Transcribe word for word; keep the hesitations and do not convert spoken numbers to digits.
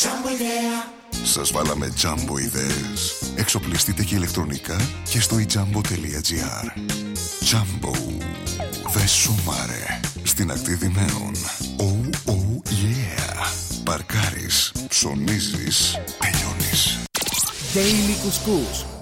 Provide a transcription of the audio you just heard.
Σας βάλαμε τζάμπο ιδέες. Εξοπλιστείτε και ηλεκτρονικά και στο ιτζάμπο.gr. Τζάμπο. Δε σумάρε. Στην ακτή Δημαίων. Oh, oh, yeah. Παρκάρεις, ψωνίζεις, τελειώνεις. Daily Couscous.